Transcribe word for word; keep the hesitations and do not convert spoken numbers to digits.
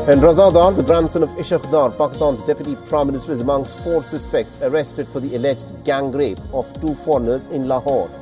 And Raza Dar, the grandson of Ishaq Dar, Pakistan's deputy prime minister, is amongst four suspects arrested for the alleged gang rape of two foreigners in Lahore.